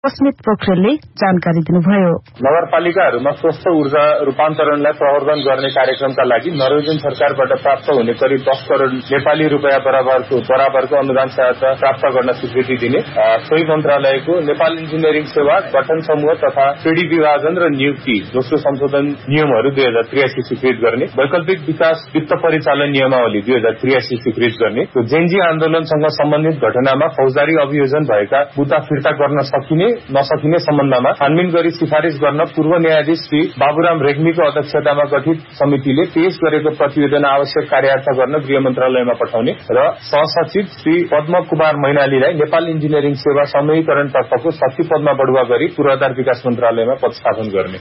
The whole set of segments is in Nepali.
अस्मित पोखरेलले जानकारी दिनुभयो। नगरपालिकाहरूमा स्वच्छ ऊर्जा रूपान्तरणलाई प्रवर्धन गर्ने कार्यक्रमका लागि नर्वेजियन सरकारबाट प्राप्त हुने करिब 10 करोड़ नेपाली रुपैयाँ बराबरको अनुदान सहायता प्राप्त गर्न स्वीकृति दिने, सोही मन्त्रालयको नेपाल इन्जिनियरिङ सेवा गठन समूह तथा श्रेणी विभाजन र नियुक्ति दोस्रो संशोधन नियमहरू 2083 स्वीकृत गर्ने, वैकल्पिक विकास वित्त परिचालन नियमावली 2083 स्वीकृत गर्ने, जेनजी आन्दोलनसँग सम्बन्धित घटनामा फौजदारी अभियोजन भएका मुद्दा फिर्ता गर्न सकिने नसकिने सम्बन्धमा छानबिन गरी सिफारिश गर्न पूर्व न्यायाधीश श्री बाबुराम रेग्मीको अध्यक्षतामा गठित समितिले पेश गरेको प्रतिवेदन आवश्यक कार्यार्थ गर्न गृह मन्त्रालयमा पठाउने र सहसचिव श्री पद्म कुमार मैनालीलाई नेपाल इन्जिनियरिङ सेवा समूहीकरणतर्फको सचिव पदमा बढुवा गरी पूर्वाधार विकास मन्त्रालयमा पदस्थापन गर्ने।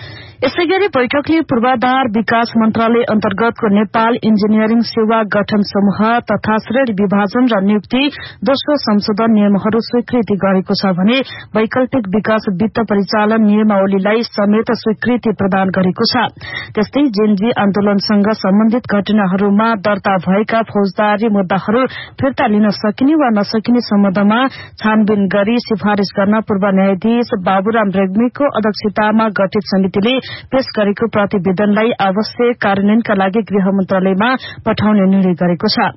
यसैगरी बैठकले पूर्वाधार विकास मन्त्रालय अन्तर्गतको नेपाल इन्जिनियरिङ सेवा गठन समूह तथा श्रेणी विभाजन र नियुक्ति दोस्रो संशोधन नियमहरू स्वीकृति गरेको छ भने वैकल्पिक विकास वित्त परिचालन नियमावलीलाई समेत स्वीकृति प्रदान गरेको छ। त्यस्तै जेनजी आन्दोलनसँग सम्बन्धित घटनाहरूमा दर्ता भएका फौजदारी मुद्दाहरू फिर्ता लिन सकिने वा नसकिने सम्बन्धमा छानबिन गरी सिफारिश गर्न पूर्व न्यायाधीश बाबुराम रेग्मीको अध्यक्षतामा गठित समितिले पेश गरेको प्रतिवेदनलाई आवश्यक कार्यान्वयनका लागि गृह मन्त्रालयमा पठाउने निर्णय गरेको छ।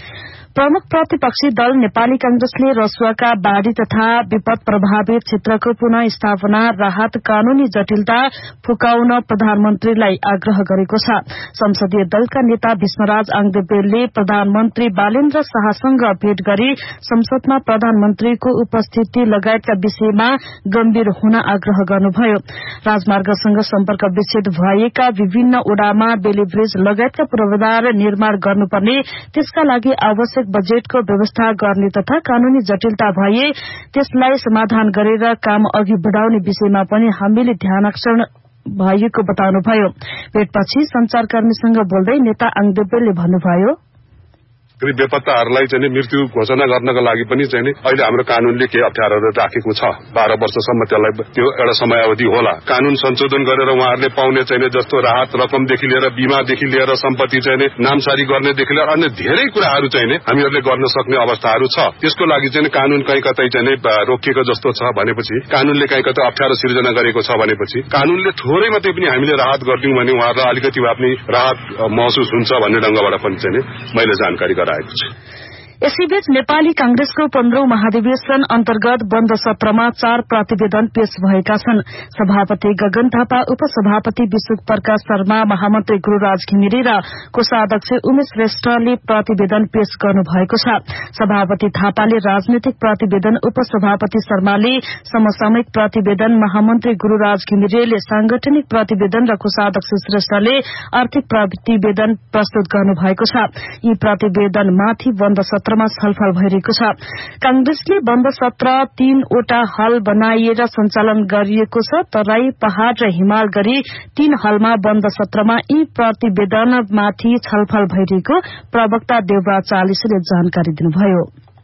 प्रमुख प्रतिपक्षी दल नेपाली कांग्रेसले रसुवाका बाढ़ी तथा विपद प्रभावित क्षेत्रको पुनः स्थापना राहत कानूनी जटिलता फुकाउन प्रधानमन्त्रीलाई आग्रह गरेको छ। संसदीय दलका नेता भीष्मराज आङदेपेलले प्रधानमन्त्री बालेन्द्र शाहसँग भेट गरी संसदमा प्रधानमन्त्रीको उपस्थिति लगायतका विषयमा गम्भीर हुन आग्रह गर्नुभयो। राजमार्गसँग सम्पर्क विच्छेद भएका विभिन्न ओडामा बेली ब्रिज लगायतका पूर्वाधार निर्माण गर्नुपर्ने, त्यसका लागि आवश्यक बजेटको व्यवस्था गर्ने तथा कानूनी जटिलता भए त्यसलाई समाधान गरेर काम अघि बढ़ाउने विषयमा पनि हामीले ध्यानाकर्षण भएको बताउनुभयो। भेटपछि संचारकर्मीसँग बोल्दै नेता आङदेपेलले भन्नुभयो, बेपत्ताहरूलाई चाहिँ मृत्यु घोषणा गर्नका लागि पनि चाहिँ अहिले हाम्रो कानूनले केही अप्ठ्यारोहरू राखेको छ। 12 वर्षसम्म त्यसलाई त्यो एउटा समयावधि होला। कानून संशोधन गरेर उहाँहरूले पाउने चाहिँ जस्तो राहत रकमदेखि लिएर बीमादेखि लिएर सम्पत्ति चाहिँ नामसारी गर्नेदेखि लिएर अन्य धेरै कुराहरू चाहिँ हामीहरूले गर्न सक्ने अवस्थाहरू छ। त्यसको लागि चाहिँ कानून कहीँ कतै चाहिँ रोकिएको जस्तो छ भनेपछि, कानूनले कहीँ कतै अप्ठ्यारो सिर्जना गरेको छ भनेपछि कानूनले थोरै मात्रै पनि हामीले राहत गरिदिउँ भने उहाँहरूलाई अलिकति भए पनि राहत महसुस हुन्छ भन्ने ढंगबाट पनि चाहिँ मैले जानकारी गराएँ। यसैबीच नेपाली कांग्रेसको 15औं महाधिवेशन अन्तर्गत बन्द सत्रमा 4 प्रतिवेदन पेश भएका छन्। सभापति गगन थापा, उपसभापति विशुक प्रकाश शर्मा, महामन्त्री गुरूराज घिमिरे र कोषाध्यक्ष उमेश श्रेष्ठले प्रतिवेदन पेश गर्नु भएको छ। सभापति थापाले राजनीतिक प्रतिवेदन, उपसभापति शर्माले समसामयिक प्रतिवेदन, महामन्त्री गुरूराज घिमिरेले सांगठनिक प्रतिवेदन र कोषाध्यक्ष श्रेष्ठले आर्थिक प्रतिवेदन प्रस्तुत गर्नु भएको छ। यी प्रतिवेदनमाथि बन्द सत्रमा छलफल भइरहेको छ। कांग्रेसले बन्द सत्र 3 वटा हल बनाइएर सञ्चालन गरिएको छ। तराई, पहाड़ र हिमाल गरी 3 हलमा बन्द सत्रमा यी प्रतिवेदनमाथि छलफल भइरहेको प्रवक्ता देवराज चालिसले जानकारी दिनुभयो।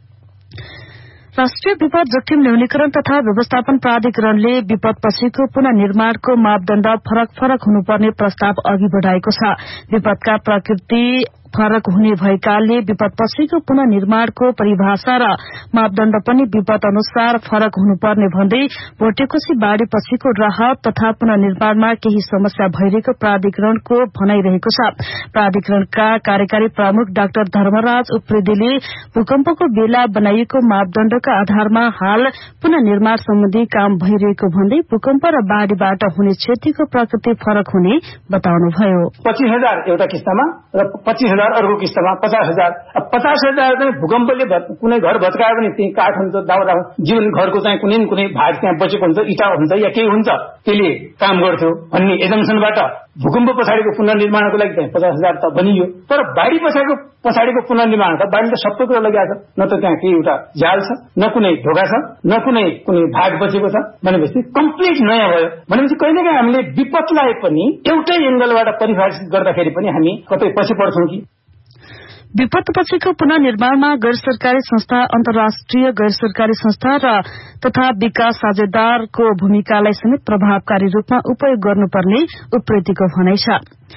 राष्ट्रिय विपद जोखिम न्यूनीकरण तथा व्यवस्थापन प्राधिकरणले विपदपछिको पुनर्निर्माणको मापदण्ड फरक हुनुपर्ने प्रस्ताव अघि बढ़ाएको छ। विपदका प्रकृति फरक हुने भएकाले विपदपछिको पुनर्निर्माणको परिभाषा र मापदण्ड पनि विपद अनुसार फरक हुनुपर्ने भन्दै भोटेकोशी बाढ़ीपछिको राहत तथा पुनर्निर्माणमा केही समस्या भइरहेको प्राधिकरणको भनाइरहेको छ। प्राधिकरणका कार्यकारी प्रमुख डाक्टर धर्मराज उप्रेतीले भूकम्पको बेला बनाइएको मापदण्डका आधारमा हाल पुनर्निर्माण सम्बन्धी काम भइरहेको भन्दै भूकम्प र बाढ़ीबाट हुने क्षतिको प्रकृति फरक हुने बताउनुभयो। 25,000 एउटा किस्तामा र 25,000 अर्को किस्तामा 50,000। 50,000 चाहिँ भूकम्पले कुनै घर भत्कायो भने त्यही काठ हुन्छ, दाउरा जीवन घरको चाहिँ कुनै न कुनै भाग त्यहाँ बचेको हुन्छ, इटा हुन्छ या केही हुन्छ, त्यसले काम गर्थ्यो भन्ने एजम्सनबाट भूकम्प पछाडिको पुनर्निर्माणको लागि चाहिँ 50,000 त बनियो। तर बाढ़ी पछाडिको पुनर्निर्माण त बाढ़ीले सबै कुरा लगाएको छ। न त त्यहाँ केही एउटा जाल छ, न कुनै ढोका छ, न कुनै भाग बचेको छ भनेपछि कम्प्लिट नयाँ भयो। भनेपछि कहिलेकाहीँ हामीले विपदलाई पनि एउटै एंगलबाट परिभाषित गर्दाखेरि पनि हामी कतै पछि पर्छौं कि। विपदपछिको पुनर्निर्माणमा गैर सरकारी संस्था, अन्तर्राष्ट्रिय गैर सरकारी संस्था तथा विकास साझेदारको भूमिकालाई समेत प्रभावकारी रूपमा उपयोग गर्नुपर्ने उप्रेतीको भनाइ छ।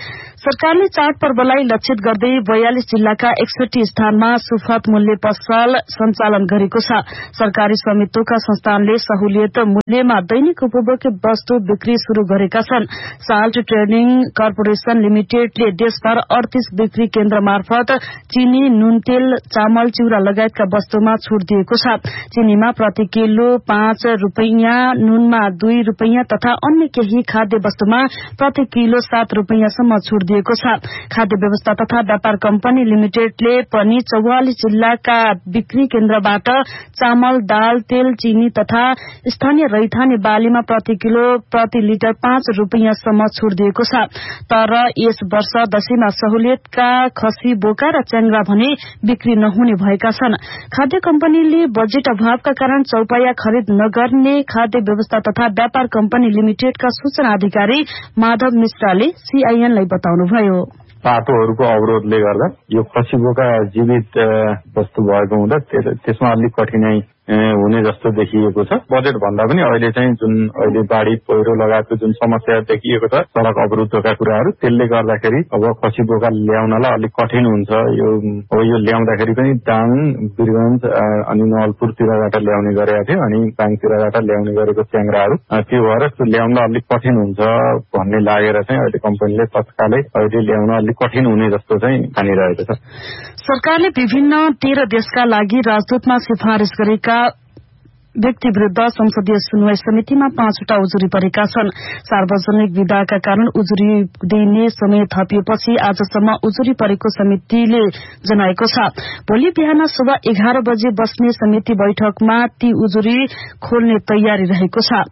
सरकारले चाड पर्वलाई लक्षित गर्दै 42 जिल्लाका 61 स्थानमा सुफत मूल्य पसल सञ्चालन गरेको छ। सरकारी स्वामित्वका संस्थानले सहुलियत मूल्यमा दैनिक उपभोग्य वस्तु बिक्री शुरू गरेका छन्। साल्ट ट्रेडिङ कर्पोरेशन लिमिटेडले देशभर 38 बिक्री केन्द्र मार्फत चिनी, नुन, तेल, चामल, चिउरा लगायतका वस्तुमा छूट दिएको छ। चिनीमा प्रति किलो 5 रुपैयाँ, नुनमा 2 रुपैयाँ तथा अन्य केही खाद्य वस्तुमा प्रति किलो 7 रुपैयाँसम्म छूट दिएको छ। खाद्य व्यवस्था तथा व्यापार कम्पनी लिमिटेडले पनि 44 जिल्लाका बिक्री केन्द्रबाट चामल, दाल, तेल, चिनी तथा स्थानीय रैथाने बालीमा प्रति किलो प्रति लिटर 5 रुपैयाँसम्म छूट दिएको छ। तर यस वर्ष दशैंमा सहुलियतका खसी, बोका र च्याङ्ग्रा भने बिक्री नहुने भएका छन्। खाद्य कम्पनीले बजेट अभावका कारण चौपाया खरिद नगर्ने खाद्य व्यवस्था तथा व्यापार कम्पनी लिमिटेडका सूचना अधिकारी माधव मिश्राले सीआईएनलाई बताउनुभयो। बाटोहरूको अवरोधले गर्दा यो खसी बोका जीवित वस्तु भएको हुँदा त्यसमा अलिक कठिनाई हुने जस्तो देखिएको छ। बजेट भन्दा पनि अहिले चाहिँ जुन अहिले बाढी पहिरो लगायतको जुन समस्या देखिएको छ, सड़क अवरुद्धका कुराहरू, त्यसले गर्दाखेरि अब खसी बोका ल्याउनलाई अलिक कठिन हुन्छ। यो ल्याउँदाखेरि पनि दाङ, वीरगञ्ज अनि नवलपुरतिरबाट ल्याउने गरेका थियो अनि दाङतिरबाट ल्याउने गरेको च्याङ्ग्राहरू, त्यो भएर त्यो ल्याउन अलिक कठिन हुन्छ भन्ने लागेर चाहिँ अहिले कम्पनीले तत्कालै अहिले ल्याउन अलिक कठिन हुने जस्तो चाहिँ ठानिरहेको छ। सरकारले विभिन्न 13 देशका लागि राजदूतमा सिफारिश गरेका व्यक्ति विरूद्ध संसदीय सुनवाई समितिमा 5 वटा उजुरी परेका छन्। सार्वजनिक विदाका कारण उजुरी दिने समय थपिएपछि आजसम्म उजुरी परेको समितिले जनाएको छ। भोलि बिहान सुबह 11 बजे बस्ने समिति बैठकमा ती उजुरी खोल्ने तयारी रहेको छ।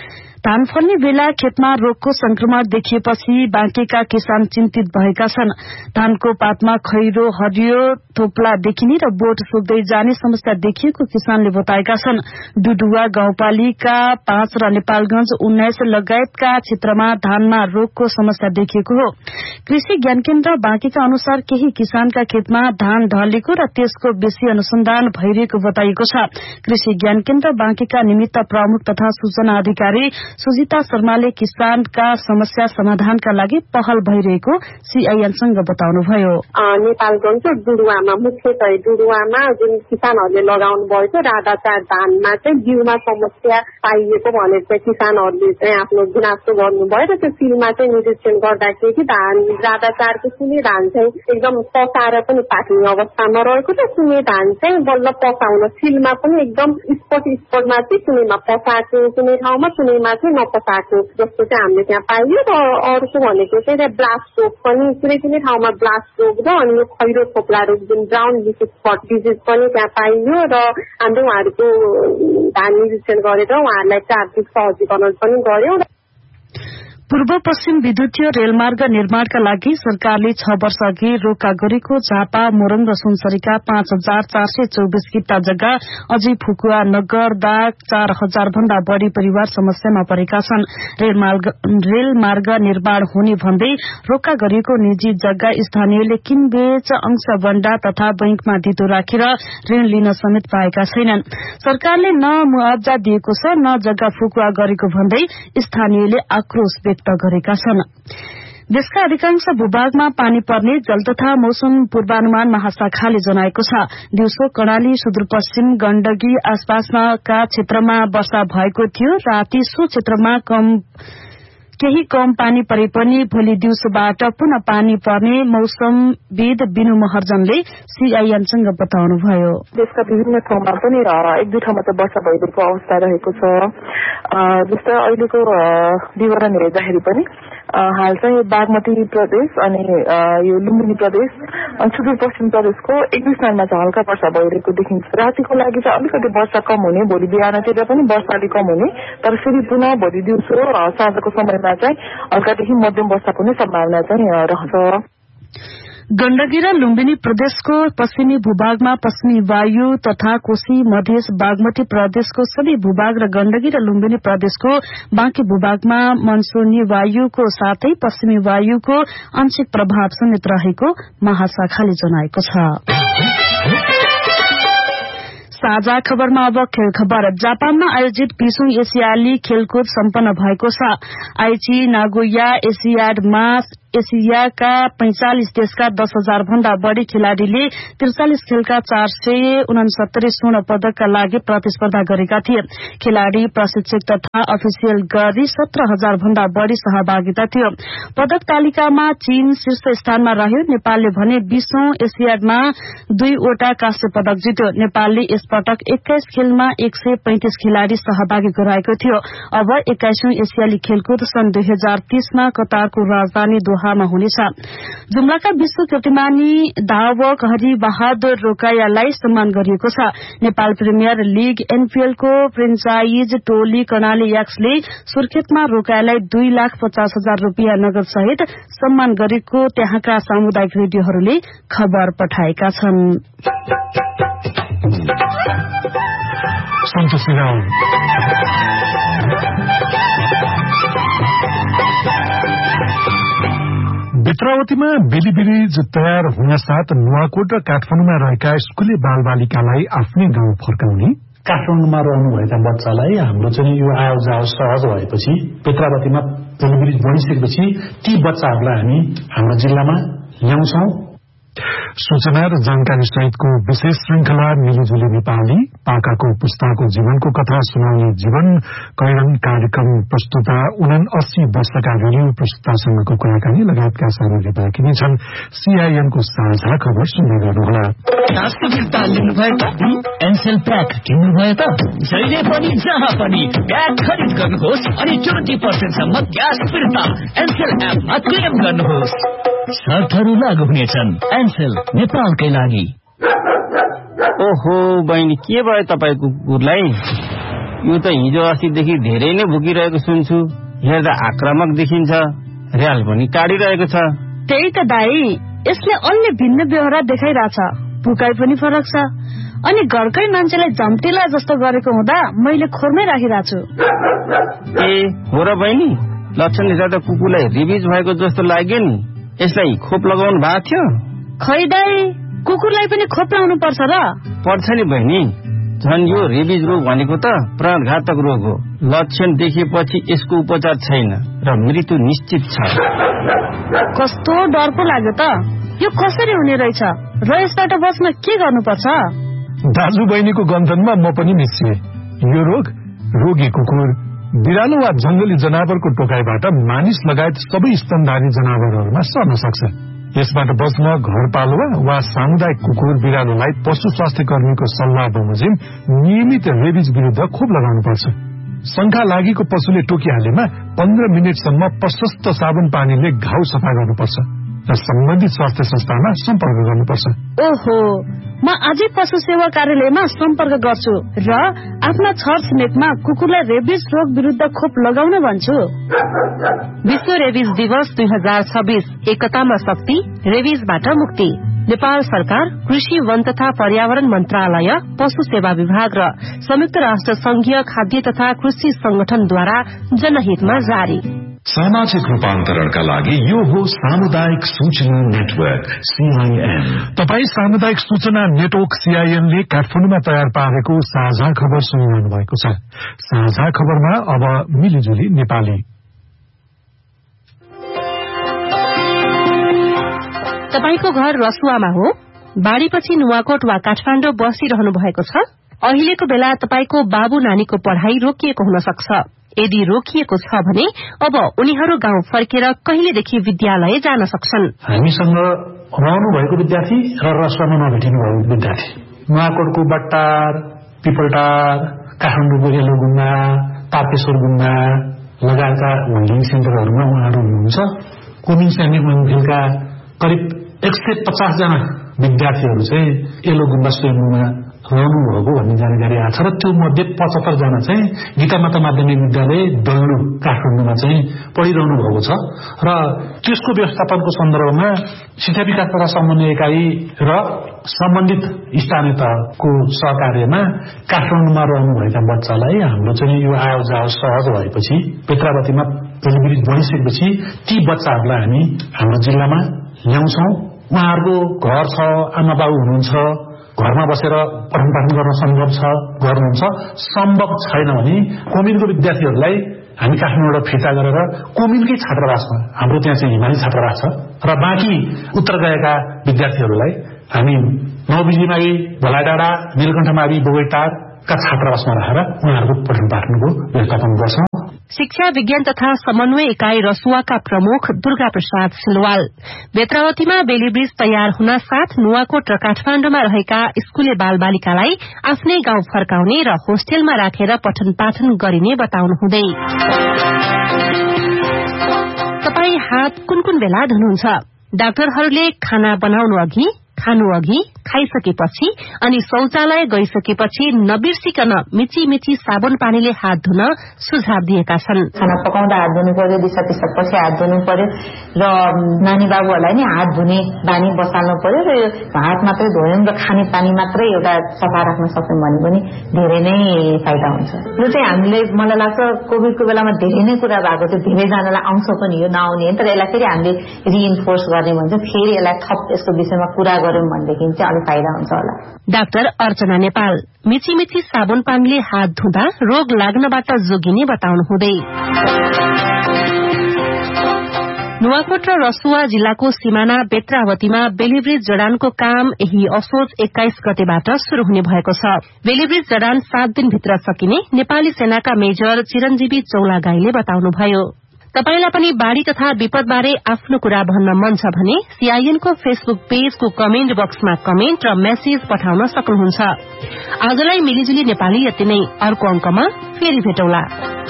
धान फल्ने बेला खेतमा रोगको संक्रमण देखिएपछि बाँकेका किसान चिन्तित भएका छन्। धानको पातमा खैरो, हरियो थोप्ला देखिने र बोट सुक्दै जाने समस्या देखिएको किसानले बताएका छन्। डुडुवा गाउँपालिका 5 र नेपालगंज 19 लगायतका क्षेत्रमा धानमा रोगको समस्या देखिएको हो। कृषि ज्ञान केन्द्र बाँकेका अनुसार केही किसानका खेतमा धान ढलेको र त्यसको बेसी अनुसन्धान भइरहेको बताइएको छ। कृषि ज्ञान केन्द्र बाँकेका निमित्त प्रमुख तथा सूचना अधिकारी सुजिता शर्माले किसानका समस्या समाधानका लागि पहल भइरहेको सीआईएनसँग बताउनुभयो। नेपालगंज डुडुवामा मुख्यतः डुडुवामा जुन किसानहरूले लगाउनु भएको राधाचार धानमा चाहिँ जिउमा समस्या पाइएको भनेर चाहिँ किसानहरूले चाहिँ आफ्नो गुनासो गर्नुभयो र त्यो फिल्डमा चाहिँ निरीक्षण गर्दाखेरि धान राधाचारको कुनै धान चाहिँ एकदम पकाएर पनि पाक्ने अवस्थामा रहेको छ, कुनै धान चाहिँ बल्ल पकाउन फिल्डमा पनि एकदम स्पटमा चाहिँ कुनैमा पकाएको, कुनै ठाउँमा कुनैमा चाहिँ नपकाएको जस्तो चाहिँ हामीले त्यहाँ पाइयो। र अर्को भनेको चाहिँ ब्लास्ट रोग पनि कुनै ठाउँमा ब्लास्ट रोग र अनि यो खैरो थोप्ला रोग जुन ब्राउन डिजिज स्पट डिजिज पनि त्यहाँ पाइयो र हामीले उहाँहरूको धान निरीक्षण गरेर उहाँहरूलाई आर्थिक सहजीकरण पनि गर्यो। पूर्व पश्चिम विद्युतीय रेलमार्ग निर्माणका लागि सरकारले 6 वर्ष अघि रोका गरेको झापा, मोरङ र सुनसरीका 5424 किता जग्गा अझै फुकुवा नगर्दा 4000 भन्दा बढ़ी परिवार समस्यामा परेका छन्। रेलमार्ग निर्माण हुने भन्दै रोका गरिएको निजी जग्गा स्थानीयले किनबेच, अंशबण्डा तथा बैंकमा दितो राखेर ऋण लिन समेत पाएका छैनन्। सरकारले न मुआवजा दिएको छ न जग्गा फुकुवा गरेको भन्दै स्थानीयले आक्रोश गरेका छन्। देशका अधिकांश भूभागमा पानी पर्ने जल तथा मौसम पूर्वानुमान महाशाखाले जनाएको छ। दिउँसो कर्णाली, सुदूरपश्चिम, गण्डकी आसपासका क्षेत्रमा वर्षा भएको थियो। राति सो क्षेत्रमा केही कम पानी परे पनि भोलि दिउँसोबाट पुनः पानी पर्ने मौसमविद बिनु महर्जनले सीआईएनसँग बताउनुभयो। देशका विभिन्न ठाउँमा पनि 1-2 ठाउँमा त वर्षा भइरहेको अवस्था रहेको छ। जस्तै अहिलेको विवरण हेर्दाखेरि पनि हाल चाहिँ बागमती प्रदेश अनि यो लुम्बिनी प्रदेश अनि सुदूरपश्चिम प्रदेशको 1-2 स्थानमा चाहिँ हल्का वर्षा भइरहेको देखिन्छ। रातिको लागि चाहिँ अलिकति वर्षा कम हुने, भोलि बिहानतिर पनि वर्षा अलिक कम हुने, तर फेरि पुनः भोलि दिउँसो साँझको समयमा चाहिँ हल्कादेखि मध्यम वर्षा हुने सम्भावना चाहिँ रहन्छ। गण्डकी र लुम्बिनी प्रदेशको पश्चिमी भूभागमा पश्चिमी वायु तथा कोशी मधेस बागमती प्रदेशको सबै भूभाग र गण्डकी र लुम्बिनी प्रदेशको बाँकी भूभागमा मनसूनी वायुको साथै पश्चिमी वायुको आंशिक प्रभाव समेत रहेको महाशाखाले जनाएको छ। साझा खबरमा अब खेल खबर। जापानमा आयोजित 20औं एसियाली खेलकुद सम्पन्न भएको छ। आइची नागोया एसियाडमा एसियाका 45 देशका 10,000 भन्दा बढ़ी खेलाड़ीले 43 खेलका 469 स्वर्ण पदकका लागि प्रतिस्पर्धा गरेका थिए। खेलाड़ी, प्रशिक्षक तथा अफिसियल गरी 17,000 भन्दा बढ़ी सहभागिता थियो। पदक तालिकामा चीन शीर्ष स्थानमा रह्यो। नेपालले भने 20औं एसियाडमा 2 वटा काँस्य पदक जित्यो। नेपालले यसपटक 21 खेलमा 135 खेलाड़ी सहभागी गराएको थियो। अब 21औं एसियाली खेलकुद सन् 2030 मा कतारको राजधानी दोहामा हुनेछ। जुम्लाका विश्व कीर्तिमानी धावक हरि बहादुर रोकायालाई सम्मान गरिएको छ। नेपाल प्रिमियर लीग एनपीएल को फ्रेन्चाइज टोली कर्णाली याक्सले सुर्खेतमा रोकायालाई 2,50,000 रुपियाँ नगद सहित सम्मान गरेको त्यहाँका सामुदायिक रेडियोहरूले खबर पठाएका छन्। बेत्रावतीमा बेली ब्रिज तयार हुन साथ नुवाकोट र काठमाडौँमा रहेका स्कुले बालबालिकालाई आफ्नै गाउँ फर्काउने, काठमाडौँमा रहनुभएका बच्चालाई हाम्रो चाहिँ यो आवाजाव सहज भएपछि बेत्रावतीमा बेली ब्रिज बनिसकेपछि ती बच्चाहरूलाई हामी हाम्रो जिल्लामा ल्याउँछौं। सूचना र जानकारी सहितको विशेष श्रृंखला मिलिजुली नेपाली पाकाको पुस्ताको जीवनको कथा सुनाउने जीवन कैरन कार्यक्रम प्रस्तुता 79 वर्षका रेडियो प्रस्तुतासँगको कुराकानी लगायतका सामग्री बाँकी नै छन्। सीआईएनको साझा खबर सुन्दै गर्नुहोला। एनसेल प्याक किन्नुभयो त जहिले पनि जहाँ पनि प्याक खरिद गर्नुहोस् अनि 20% सम्म ग्यास फिर्ता एनसेल एपमा क्लेम गर्नुहोस्। शर्तहरू लागू हुनेछन्। एनसेल नेपालकै लागि। ओहो बहिनी, के भयो तपाईको कुकुरलाई? यो त हिजो अस्तिदेखि धेरै नै भुकिरहेको सुन्छु। हेर्दा आक्रामक देखिन्छ, र्याल पनि काटिरहेको छ। त्यही त दाई, यसले अन्य भिन्न व्यवहार देखाइरहेछ। भुकाइ पनि फरक छ अनि घरकै मान्छेलाई झम्टिला जस्तो गरेको हुँदा मैले खोरमै राखिरहेको छु। ए हो र बहिनी, लक्षण हेर्दा त कुकुरलाई रिबिज भएको जस्तो लाग्यो नि। यसलाई खोप लगाउनु भएको थियो? खै दाई, कुकुरलाई पनि खोप लगाउनु पर्छ र? पर्छ नि बहिनी। झन् यो रेबिज रोग भनेको त प्राणघातक रोग हो। लक्षण देखेपछि यसको उपचार छैन र मृत्यु निश्चित छ। कस्तो डरको लाग्यो त। यो कसरी हुने रहेछ र यसबाट बच्न के गर्नुपर्छ? दाजु बहिनीको गन्थनमा म पनि मिसिए। यो रोग रोगी कुकुर, बिरालो वा जंगली जनावरको टोकाइबाट मानिस लगायत सबै स्तनधारी जनावरहरूमा सर्न सक्छ। यसबाट बच्न घरपालुवा वा सामुदायिक कुकुर बिरालोलाई पशु स्वास्थ्य कर्मीको सल्लाह बमोजिम नियमित रेबिज विरुद्ध खोप लगाउनुपर्छ। शंका लागेको पशुले टोकिहालेमा 15 मिनटसम्म प्रशस्त साबुन पानीले घाउ सफा गर्नुपर्छ र सम्बन्धित स्वास्थ्य संस्थामा सम्पर्क गर्नुपर्छ। ओहो, म आजै पशु सेवा कार्यालयमा सम्पर्क गर्छु र आफ्ना छरछिमेकमा कुकुरलाई रेबिज रोग विरुद्ध खोप लगाउन भन्छु। विश्व रेबिज दिवस 2026 एकतामा शक्ति, रेबिजबाट मुक्ति। नेपाल सरकार, कृषि, वन तथा पर्यावरण मन्त्रालय, पशु सेवा विभाग र संयुक्त राष्ट्र संघीय खाद्य तथा कृषि संगठनद्वारा जनहितमा जारी। सामाजिक रूपान्तरणका लागि यो हो सामुदायिक सूचना नेटवर्क सीआईएन। तपाई सामुदायिक सूचना नेटवर्क सीआईएनले काठमाडौँमा तयार पारेको साझा खबर सुनिरहनु भएको छ। साझा खबरमा अब मिलिजुली नेपाली। तपाईको घर रसुवामा हो? बाढीपछि नुवाकोट वा काठमाडौँ बसिरहनु भएको छ? अहिलेको बेला तपाईको बाबु नानीको पढ़ाई रोकिएको हुन सक्छ। यदि रोकिएको छ भने अब उनीहरू गाउँ फर्केर कहिलेदेखि विद्यालय जान सक्छन्। हामीसँग रहनु भएको विद्यार्थी र रसुवामा नभेटिनु भएको विद्यार्थी नुवाकोटको बट्टार, पिपलटार, काठमाडौँको रेलो गुम्बा, तारकेश्वर गुम्बा लगायतका होल्डिङ सेन्टरहरूमा उहाँहरू हुनुहुन्छ। कुमिन सैनिक मन्दिरका करिब 150 जना विद्यार्थीहरू चाहिँ एलो गुम्बा स्वयम्भूमा रहनु भएको भन्ने जानकारी आएको छ र त्यो मध्ये 75 जना चाहिँ गीतामाता माध्यमिक विद्यालय डल्लु काठमाडौँमा चाहिँ पढिरहनु भएको छ र त्यसको व्यवस्थापनको सन्दर्भमा शिक्षा विकास तथा समन्वय एकाइ र सम्बन्धित स्थानीय तहको सहकार्यमा काठमाडौँमा रहनुभएका बच्चालाई हाम्रो चाहिँ यो आवाजाव सहज भएपछि बेत्रावतीमा बेली ब्रिज बनिसकेपछि ती बच्चाहरूलाई हामी हाम्रो जिल्लामा ल्याउँछौं। उहाँहरूको घर छ, आमा बाबु हुनुहुन्छ, घरमा बसेर पठन पाठन गर्न सम्भव छ गर्नुहुन्छ। सम्भव छैन भने कोमिनको विद्यार्थीहरूलाई हामी काठमाडौँबाट फिर्ता गरेर कोमिलकै छात्रावासमा, हाम्रो त्यहाँ चाहिँ हिमाली छात्रावास छ र बाँकी उत्तर गएका विद्यार्थीहरूलाई हामी नवबिजुलीमावि, भोलाडाँडा, नीलकण्ठमावि, बोगैटारका छात्रावासमा राखेर उहाँहरूको पठन पाठनको व्यवस्थापन गर्छौं। शिक्षा विज्ञान तथा समन्वय इकाई रसुवाका प्रमुख दुर्गा प्रसाद सिलवाल बेत्रावतीमा बेली ब्रिज तयार हुन साथ नुवाकोट र काठमाण्डुमा रहेका स्कूले बालबालिकालाई आफ्नै गाउँ फर्काउने र होस्टेलमा राखेर पठन पाठन गरिने बताउनुहुँदै तपाई हात कुन कुन बेला धुनुहुन्छ? डाक्टरहरूले खाना बनाउनु अघि, खानु अघि, खाइसकेपछि अनि शौचालय गइसकेपछि नबिर्सिकन मिची मिची साबुन पानीले हात धुन सुझाव दिएका छन्। खाना पकाउँदा हात धुनु पर्यो, दिसापिसाबपछि हात धुनु पर्यो र नानी बाबुहरूलाई नि हात धुने बानी बसाल्नु पर्यो र हात मात्रै धोयौं र खाने पानी मात्रै एउटा सफा राख्न सक्यौं भने पनि धेरै नै फाइदा हुन्छ। यो चाहिँ हामीले मलाई लाग्छ कोभिडको बेलामा धेरै नै कुरा भएको थियो, धेरैजनालाई आउँछ पनि यो नआउने, तर यसलाई फेरि हामीले रिइन्फोर्स गर्ने भन्छ, फेरि यसलाई थप यसको विषयमा कुरा गरौं भनेदेखि चाहिँ अलिक फाइदा हुन्छ होला। डाक्टर अर्चना नेपाल मिची मिची साबुन पानीले हात धुँदा रोग लाग्नबाट जोगिने बताउनुहुँदै नुवाकोट र रसुवा जिल्लाको सिमाना बेत्रावतीमा बेलीब्रिज जडानको काम यही असोज 21 गतेबाट शुरू हुने भएको छ। बेलीब्रिज जडान 7 दिनभित्र सकिने नेपाली सेनाका मेजर चिरञ्जीवी चौलागाईले बताउनुभयो। तपाईलाई पनि बाढ़ी तथा विपदबारे आफ्नो कुरा भन्न मन छ भने सीआईएनको फेसबुक पेजको कमेन्ट बक्समा कमेन्ट र मेसेज पठाउन सक्नुहुन्छ। आजलाई मिलिजुली नेपाली यति नै, अर्को अंकमा फेरि भेटौला।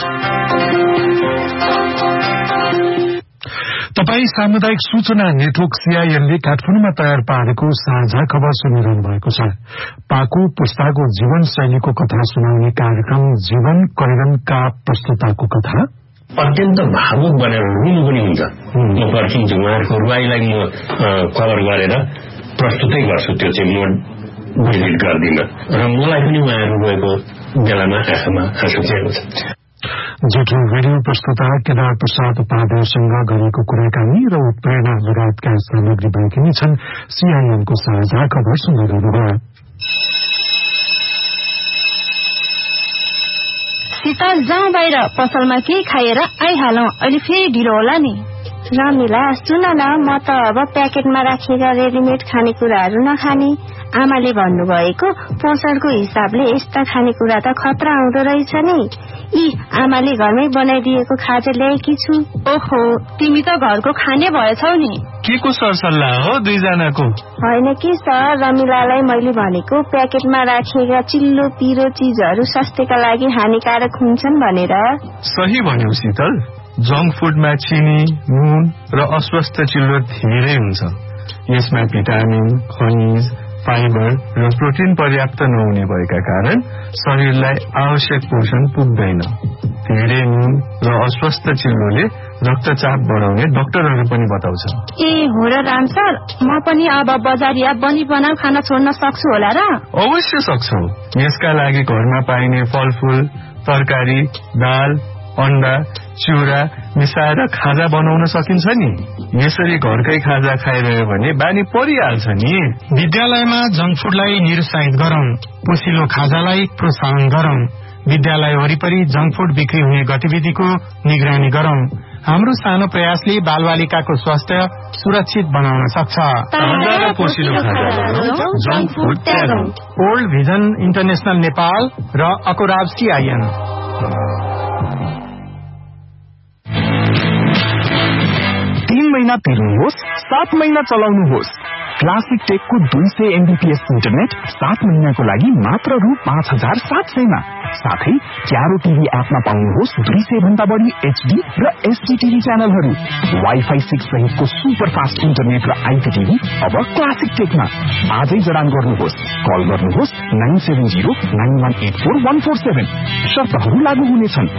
तपाई सामुदायिक सूचना नेटवर्क सीआईएनले काठमाडौँमा तयार पारेको साझा खबर सुनिरहनु भएको छ। पाकु पुस्ताको जीवन शैलीको कथा सुनाउने कार्यक्रम जीवन करिरनका प्रस्तुताको कथा अत्यन्त भावुक बनेर रुनु पनि हुन्छ। म पर्खिन्छु, उहाँहरूको रुवाईलाई म कभर गरेर प्रस्तुतै गर्छु, त्यो चाहिँ म डिलिट गर्दिनँ र मलाई पनि उहाँहरू गएको बेलामा आँखामा आँसु चेको छ। जेठो रेडियो प्रस्तुता केदार प्रसाद उपाध्यायसँग गरेको कुराकानी र उत्प्रेरणा लगायतका सामग्री भएकी नै छन्। सीआईएनको साझा खबर सुनिरहनुभयो। शीतल जाउँ बाहिर, पसलमा केही खाएर आइहालौं, अहिले फेरि ढिलो होला नि। रमिला सुन न, म त अब प्याकेटमा राखेर रेडिमेड खानेकुराहरू नखाने। आमाले भन्नुभएको पोषणको हिसाबले यस्ता खानेकुरा त खतरा हुँदो रहेछ नि। यी आमाले घरमै बनाइदिएको खाजा ल्याएकी छु। ओहो, तिमी त घरको खाने भएछौ नि। के को सरसल्लाह हो दुईजनाको? होइन कि सर, रमिलालाई मैले भनेको प्याकेटमा राखेका चिल्लो पिरो चीजहरू स्वास्थ्यका लागि हानिकारक हुन्छन् भनेर। सही भन्यौ शीतल, जंक फूडमा चिनी, नुन र अस्वस्थ चिल्लो धेरै हुन्छ। यसमा भिटामिन, खनिज, फाइबर र प्रोटिन पर्याप्त नहुने भएका कारण शरीरलाई आवश्यक पोषण पुग्दैन। धेरै नुन र अस्वस्थ चिल्लोले रक्तचाप बढाउने डाक्टरहरू पनि बताउँछन्। ए हो र राम सर, म पनि अब बजारिया बनी बनाऊ खाना छोड्न सक्छु होला र? अवश्य सक्छौ। यसका लागि घरमा पाइने फलफूल, तरकारी, दाल, अण्डा, चिउरा मिसाएर खाजा बनाउन सकिन्छ नि। यसरी घरकै खाजा खाइरह्यो भने बानी परिहाल्छ नि। विद्यालयमा जंक फूडलाई निरुत्साहित गरौं, पोसिलो खाजालाई प्रोत्साहन गरौं, विद्यालय वरिपरि जंक फूड बिक्री हुने गतिविधिको निगरानी गरौं। हाम्रो सानो प्रयासले बालबालिकाको स्वास्थ्य सुरक्षित बनाउन सक्छ। ओल्ड भिजन इन्टरनेशनल नेपाल र अकोराब सीआईएन। 3 महिना तिर्नुहोस्, 7 महिना चलाउनुहोस्। क्लासिक टेकको 200 MBPS इन्टरनेट 7 महिनाको लागि मात्र रु 5700 मा। साथै क्यारो टिभी एपमा पाउनुहोस् 200 भन्दा बढी HD र SD टिभी च्यानलहरू। वाइफाई 6 सहितको सुपर फास्ट इन्टरनेट र आइपीटिभी अब क्लासिक टेकमा। आजै जडान गर्नुहोस्। कल गर्नुहोस् 9709184147। शर्तहरू लागू हुनेछन्।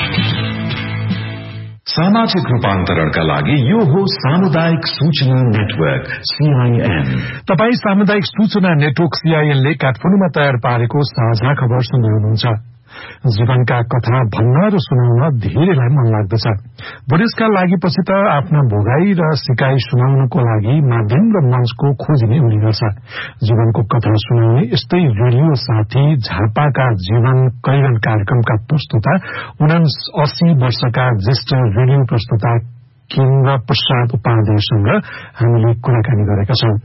सामाजिक रूपान्तरणका लागि यो हो सामुदायिक सूचना नेटवर्क सीआईएन। तपाई सामुदायिक सूचना नेटवर्क सीआईएनले काठमाडौँमा तयार पारेको साझा खबर सुन्दै हुनुहुन्छ। जीवनका कथा भन्न र सुनाउन धेरैलाई मन लाग्दछ। बुढेसकाल लागेपछि त आफ्ना भोगाई र सिकाई सुनाउनको लागि माध्यम र मञ्चको खोजिने हुने गर्छ। जीवनको कथा सुनाउने यस्तै रेडियो साथी झापाका जीवन कैरन कार्यक्रमका प्रस्तुता 79 वर्षका ज्येष्ठ रेडियो प्रस्तुता केन्द्र प्रसाद उपाध्यायसँग हामीले कुराकानी गरेका छौं।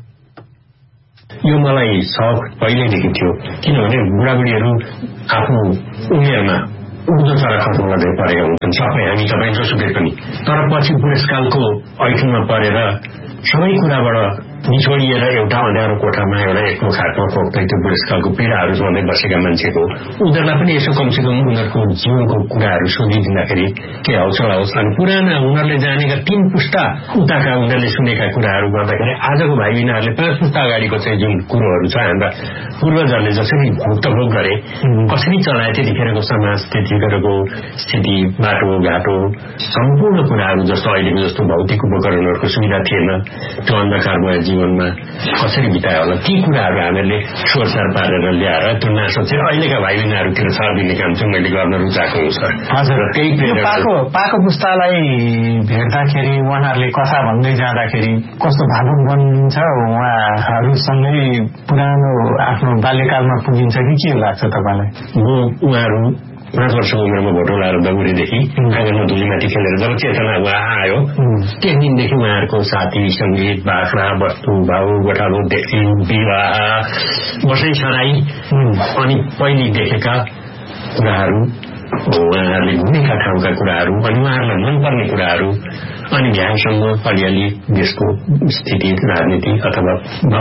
यो मलाई शौक पहिल्यैदेखि थियो, किनभने बुढाबुढीहरू आफ्नो उमेरमा उर्दो चरा खत्म गर्दै परेका हुन्छन्, सबै हामी तपाईँ जोसुकै पनि। तर पछि बुढेसकालको ऐठनमा परेर सबै कुराबाट निछोडिएर एउटा अँध्यारो कोठामा एउटा एक्लो खाटमा कोक्दै त्यो बुढेसकालको पीडाहरू सधैँ बसेका मान्छेको उनीहरूलाई पनि यसो कमसेकम उनीहरूको जीवनको कुराहरू सोधिदिँदाखेरि के हौसला होस्। अनि पुराना उनीहरूले जानेका 3 पुस्ता उताका उनीहरूले सुनेका कुराहरू गर्दाखेरि आजको भाइ बहिनीहरूले 5 पुस्ता अगाडिको चाहिँ जुन कुरोहरू छ हाम्रा पूर्वजहरूले जसरी भुक्तभोग गरे, कसरी चलाए, त्यतिखेरको समाज, त्यतिखेरको स्थिति, बाटोघाटो, सम्पूर्ण कुराहरू जस्तो अहिलेको जस्तो भौतिक उपकरणहरूको सुविधा थिएन, त्यो अन्धकारमय जीवनमा कसरी बितायो होला, ती कुराहरू हामीहरूले सोरसार पारेर ल्याएर त्यो नासो चाहिँ अहिलेका भाइ बहिनीहरूतिर छरिदिने काम चाहिँ मैले गर्न रुचाएको हुँ सर। हजुर, त्यही पाको पुस्तालाई भेट्दाखेरि उहाँहरूले कथा भन्दै जाँदाखेरि कस्तो भावुक बनिन्छ, उहाँहरूसँगै पुरानो आफ्नो बाल्यकालमा पुगिन्छ कि के लाग्छ तपाईँलाई? उहाँहरू 5 वर्षको उमेरमा भोटो लाएर दगुरीदेखि आँगनमा धुलीमाथि खेलेर जब चेतना आयो त्यस दिनदेखि उहाँहरूको साथी संगीत बाख्रा वस्तु भाउ गोठालो देखि विवाह बसै सराई अनि पहिले देखेका कुराहरू, उहाँहरूले घुमेका ठाउँका कुराहरू अनि उहाँहरूलाई मनपर्ने कुराहरू अनि ध्यानसँग अलिअलि देशको स्थिति, राजनीति अथवा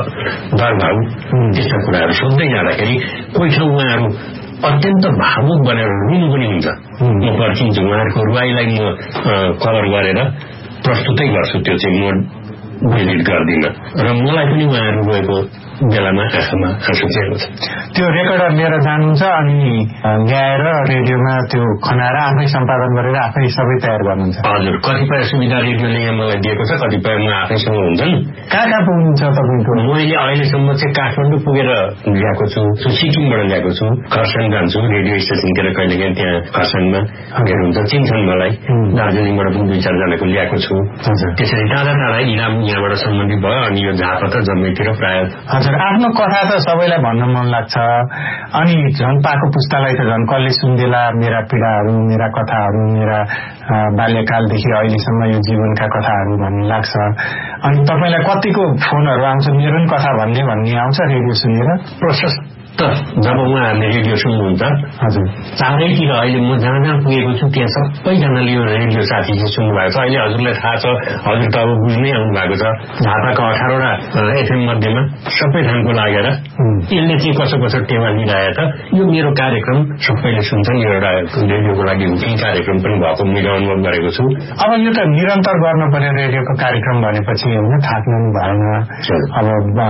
दरभाउ त्यस्ता कुराहरू सोध्दै जाँदाखेरि कोही ठाउँ उहाँहरू अत्यन्त भावुक बनेर रुनु पनि हुन्छ। म पर्खिन्छु, उहाँहरूको रुवाईलाई म कभर गरेर प्रस्तुतै गर्छु, त्यो चाहिँ म डिलिट गर्दिन र मलाई पनि उहाँहरू गएको बेलामा आँखामा आँसु चेको छ। त्यो रेकर्डर लिएर जानुहुन्छ अनि ल्याएर रेडियोमा त्यो खनाएर आफै सम्पादन गरेर आफै सबै तयार गर्नुहुन्छ? हजुर, कतिपय सुविधा रेडियोले यहाँ मलाई दिएको छ, कतिपय म आफैसँग हुन्छन्। कहाँ पुग्नुहुन्छ तपाईँको? मैले अहिलेसम्म चाहिँ काठमाडौँ पुगेर ल्याएको छु, सिक्किमबाट ल्याएको छु, खरसाङ जान्छु रेडियो स्टेसनतिर कहिलेकाहीँ, त्यहाँ खरसाङमा भेट्नुहुन्छ, चिन्छन् मलाई। दार्जिलिङबाट पनि 2-4 जनाको ल्याएको छु। त्यसरी टाढा टाढा इलाम यहाँबाट सम्बन्धित भयो अनि यो झापा त जम्मैतिर प्राय। हजुर, आफ्नो कथा त सबैलाई भन्न मन लाग्छ, अनि झन् पाको पुस्तालाई त झन् कसले सुन्देला मेरा पीडाहरू, मेरा कथाहरू, मेरा बाल्यकालदेखि अहिलेसम्म यो जीवनका कथाहरू भन्ने लाग्छ। अनि तपाईँलाई कतिको फोनहरू आउँछ मेरो पनि कथा भन्ने आउँछ रेडियो सुनेर? प्रशस्त जब उहाँहरूले रेडियो सुन्नुहुन्छ, हजुर, चारैतिर अहिले म जहाँ जहाँ पुगेको छु त्यहाँ सबैजनाले यो रेडियो साथी चाहिँ सुन्नु भएको छ। अहिले हजुरलाई थाहा छ, हजुर त अब बुझ्नै आउनु भएको छ, झापाका 18वटा एफएम मध्येमा सबै ठाउँको लागेर यसले चाहिँ कसो कसो टेवा लिइरहेको त यो मेरो कार्यक्रम सबैले सुन्छन्। यो एउटा रेडियोको लागि हुकिङ कार्यक्रम पनि भएको मैले अनुभव गरेको छु। अब यो त निरन्तर गर्नु पर्यो रेडियोको कार्यक्रम भनेपछि, होइन, थाक्नु पनि भएन, अब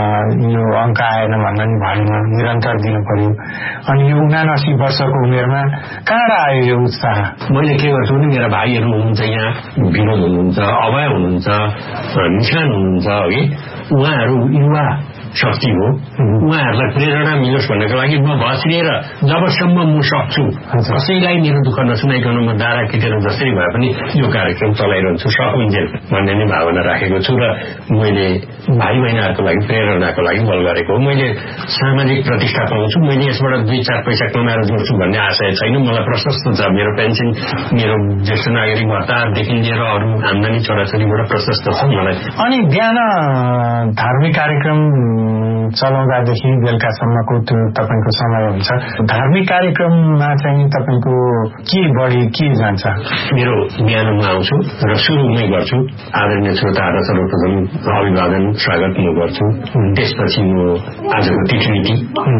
यो अङ्क आएन भन्न नि भएन, निरन्तर दिनु पर्यो। अनि यो 79 वर्षको उमेरमा कहाँ आयो यो उत्साह? मैले के गर्छु भने मेरा भाइहरू हुनुहुन्छ यहाँ, विनोद हुनुहुन्छ, अभय हुनुहुन्छ, निशान हुनुहुन्छ, है, उहाँहरू युवा शक्ति हो, उहाँहरूलाई प्रेरणा मिलोस् भन्नको लागि म भस्रिएर जबसम्म म सक्छु कसैलाई मेरो दुःख नसुनाइकन म दारा किटेर जसरी भए पनि यो कार्यक्रम चलाइरहन्छु सकुन्जेल भन्ने नै भावना राखेको छु। र मैले भाइ बहिनीहरूको लागि प्रेरणाको लागि बल गरेको हो। मैले सामाजिक प्रतिष्ठा पाउँछु, मैले यसबाट 2-4 पैसा कमाएर जोड्छु भन्ने आशय छैन। मलाई प्रशस्त छ, मेरो पेन्सन, मेरो ज्येष्ठ नागरिक भत्तादेखि लिएर अरू आम्दानी छोराछोरीबाट प्रशस्त छ मलाई। अनि बिहान धार्मिक कार्यक्रम चलाउँदादेखि बेलुकासम्मको त्यो तपाईँको समय हुन्छ, धार्मिक कार्यक्रममा चाहिँ तपाईँको के बढी के जान्छ? मेरो बिहान म आउँछु र सुरुमै गर्छु आदरणीय श्रोताहरू सर्वप्रथम अभिवादन स्वागत म गर्छु। त्यसपछि म आजको तिथिनीति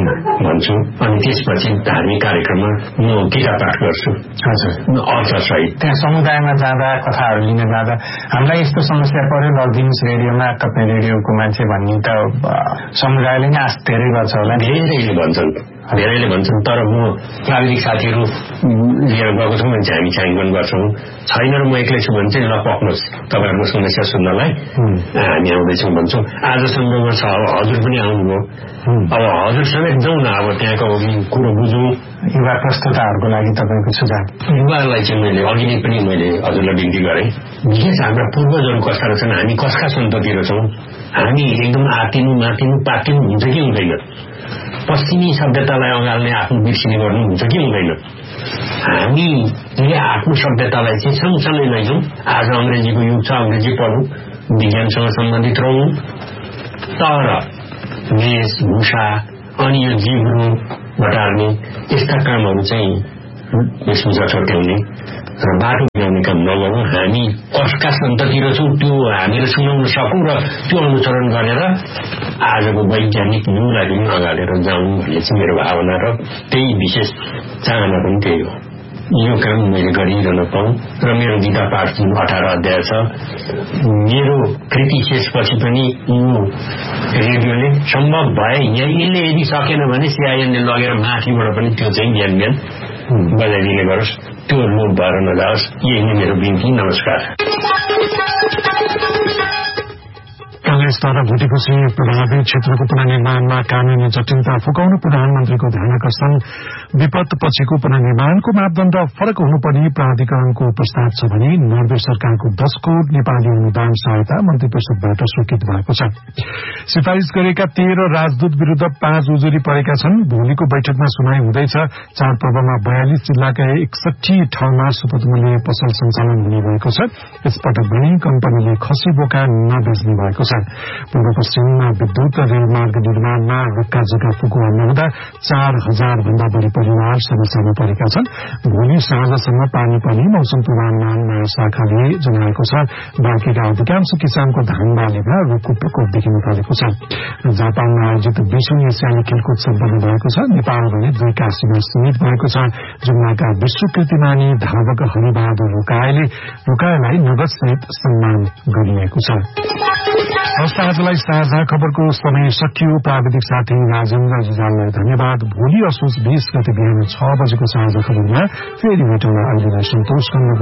भन्छु अनि त्यसपछि धार्मिक कार्यक्रममा म गीता पाठ गर्छु। हजुर, अर्थसहित त्यहाँ समुदायमा जाँदा कथाहरू लिन जाँदा हामीलाई यस्तो समस्या पर्यो, लगिदिनुहोस् रेडियोमा, तपाईँ रेडियोको मान्छे भन्ने त समुदायले नै आश धेरै गर्छ होला। धेरैले भन्छन्, धेरैले भन्छन् तर म प्राविधिक साथीहरू लिएर गएको छौँ भने चाहिँ हामी छायाङ्कन गर्छौँ, छैन र म एक्लै छु भने चाहिँ ल पक्नुहोस् तपाईँहरूको समस्या सुन्नलाई हामी आउँदैछौँ भन्छौँ। आज सम्भवमा छ, अब हजुर पनि आउनुभयो, अब हजुर समेत जाउँ न, अब त्यहाँको कुरो बुझौँ। युवा प्रस्तुताहरूको लागि तपाईँको सुझाव? युवालाई चाहिँ मैले अघि नै पनि मैले हजुरलाई बिन्ती गरेँ, विशेष हाम्रा पूर्वजहरू कस्ता रहेछन्, हामी कसका सन्तति रहेछौँ, हामी एकदम आतिनु मातिनु पातिनु हुन्छ कि हुँदैन, पश्चिमी सभ्यतालाई अँगाल्ने आफ्नो बिर्सिने गर्नु हुन्छ कि हुँदैन, हामीले आफ्नो सभ्यतालाई चाहिँ सँगसँगै लैजाउँ। आज अङ्ग्रेजीको युग छ, अङ्ग्रेजी पढौँ, विज्ञानसँग सम्बन्धित रहौँ, तर वेशभूषा अनि यो जिब्रो घटार्ने यस्ता कामहरू चाहिँ वेशभूषा छुट्याउने र बाटो बनाउने काम नगरौँ। हामी कसका सन्तति रहेछौँ त्यो हामीले सुनाउन सकौँ र त्यो अनुसरण गरेर आजको वैज्ञानिक युगलाई पनि अगाडेर जाउँ भन्ने चाहिँ मेरो भावना र त्यही विशेष चाहना पनि त्यही हो। यो काम मैले गरिरहन पाऊँ र मेरो गीता पाठ 18 अध्याय छ, मेरो कृति शेषपछि पनि यो रेडियोले सम्भव भए यसले यदि सकेन भने सिआइएनले लगेर माथिबाट पनि त्यो चाहिँ बिहान बजाइदिने गरोस्, त्यो लोभ भएर नजाओस्। यही नै मेरो बिन्ती। नमस्कार। कांग्रेसद्वारा भुटेपछि प्रभावित क्षेत्रको पुनर्निर्माणमा कानूनी जटिलता फुकाउनु प्रधानमन्त्रीको ध्यानाकर्षण। विपद पछिको पुनर्निर्माणको मापदण्ड फरक हुनुपर्ने प्राधिकरणको प्रस्ताव छ भने नर्वे सरकारको 10 करोड़ नेपाली अनुदान सहायता मन्त्री परिषदबाट स्वीकृत भएको छ। सिफारिश गरेका 13 राजदूत विरूद्ध 5 उजुरी परेका छन्। भोलिको बैठकमा सुनाई हुँदैछ। चाडपर्वमा 42 जिल्लाका 61 ठाउँमा सुपथमूल्य पसल सञ्चालन हुने भएको छ। यसपटक भने कम्पनीले खसी बोका नबेच्ने भएको छ। पूर्व पश्चिममा विद्युत र रेलमार्ग निर्माणमा रुखका जग्गा फुकुवा नहुँदा 4000 भन्दा बढ़ी परिवार समस्यामा परेका छन्। भोलि साँझसम्म पानी पर्ने मौसम पूर्वानुमान महाशाखाले जनाएको छ। बाँकीका अधिकांश किसानको धान बालीमा रुखको प्रकोप देखिन थालेको छ। जापानमा आयोजित 20औं एसियाली खेलकुद सम्पन्न भएको छ। नेपाल भने 2 काशीमा सीमित भएको छ। जुम्लाका विश्व कीर्तिमानी धावक हरिबहादुर रुकायलाई नगदसहित सम्मान गरिएको छ। आजलाई साझा खबरको समय सकियो। प्राविधिक साथी राजेन्द्र जिजाललाई धन्यवाद। भोलि असोज 20 गते बिहान 6 बजेको साझा खबरमा फेरि भेटौँला। अहिलेलाई सन्तोष